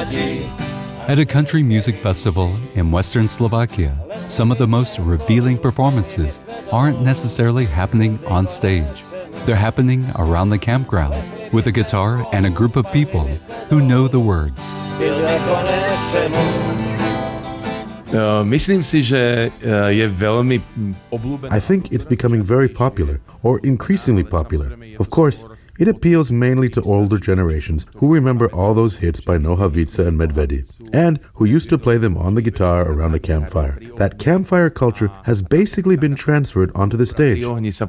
At a country music festival in Western Slovakia, some of the most revealing performances aren't necessarily happening on stage. They're happening around the campground with a guitar and a group of people who know the words. I think it's becoming very popular, or increasingly popular. Of course, it appeals mainly to older generations who remember all those hits by Nohavica and Medvedi, and who used to play them on the guitar around a campfire. That campfire culture has basically been transferred onto the stage.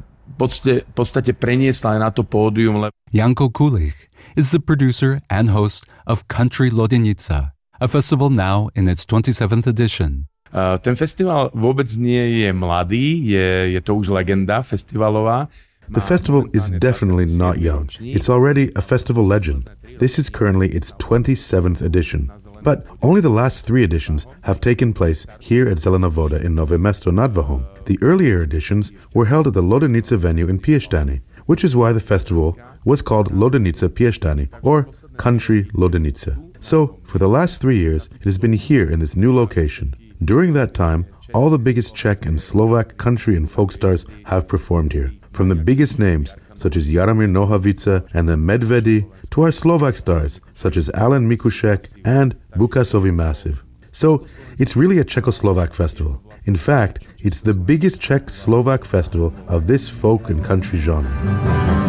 Janko Kulich is the producer and host of Country Lodenica, a festival now in its 27th edition. Ten festival vôbec nie je mladý, je to už legenda festivalová. The festival is definitely not young. It's already a festival legend. This is currently its 27th edition. But only the last 3 editions have taken place here at Zelena Voda in Nové Mesto nad Váhom. The earlier editions were held at the Lodenica venue in Piešťany, which is why the festival was called Lodenica Piešťany, or Country Lodenica. So, for the last 3 years, it has been here in this new location. During that time, all the biggest Czech and Slovak country and folk stars have performed here. From the biggest names, such as Jaromír Nohavica and the Medvedi, to our Slovak stars, such as Alan Mikušek and Bukasovi Massive. So, it's really a Czechoslovak festival. In fact, it's the biggest Czech-Slovak festival of this folk and country genre.